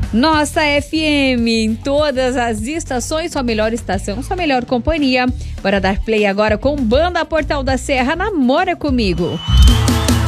Nossa FM, em todas as estações, sua melhor estação, sua melhor companhia. Bora dar play agora com Banda Portal da Serra, Namora Comigo.